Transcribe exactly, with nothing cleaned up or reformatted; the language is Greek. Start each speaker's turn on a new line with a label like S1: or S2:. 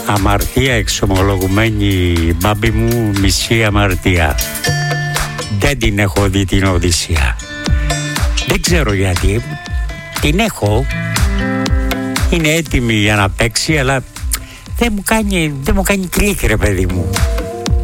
S1: Αμαρτία εξομολογουμένη, μπάμπη μου, μισή αμαρτία. Δεν την έχω δει την Οδύσσεια. Δεν ξέρω γιατί. Την έχω. Είναι έτοιμη για να παίξει, αλλά δεν μου κάνει, δεν μου κάνει κλικ, ρε παιδί μου.